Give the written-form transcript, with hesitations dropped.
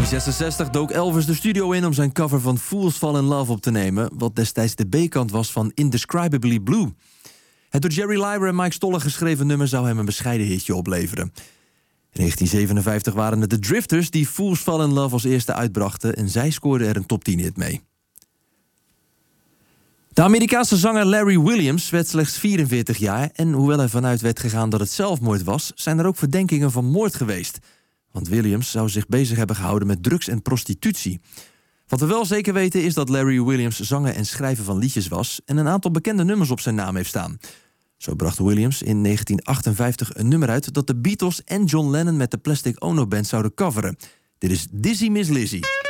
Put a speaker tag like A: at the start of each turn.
A: 1966 dook Elvis de studio in om zijn cover van Fools Fall in Love op te nemen, wat destijds de B-kant was van Indescribably Blue. Het door Jerry Leiber en Mike Stoller geschreven nummer zou hem een bescheiden hitje opleveren. In 1957 waren het de Drifters die Fools Fall in Love als eerste uitbrachten en zij scoorden er een top 10 hit mee. De Amerikaanse zanger Larry Williams werd slechts 44 jaar en hoewel er vanuit werd gegaan dat het zelfmoord was, zijn er ook verdenkingen van moord geweest. Want Williams zou zich bezig hebben gehouden met drugs en prostitutie. Wat we wel zeker weten is dat Larry Williams zanger en schrijver van liedjes was en een aantal bekende nummers op zijn naam heeft staan. Zo bracht Williams in 1958 een nummer uit dat de Beatles en John Lennon met de Plastic Ono Band zouden coveren. Dit is Dizzy Miss Lizzy.